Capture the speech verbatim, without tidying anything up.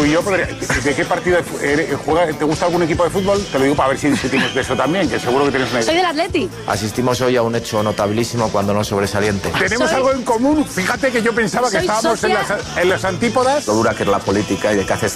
tú y yo, ¿de qué partido juegas? ¿Te gusta algún equipo de fútbol? Te lo digo para ver si discutimos de eso también, que seguro que tienes una idea. Soy del Atleti. Asistimos hoy a un hecho notabilísimo cuando no sobresaliente. Tenemos Soy... algo en común. Fíjate que yo pensaba que estábamos en las, en las antípodas. Lo dura que es la política y de qué haces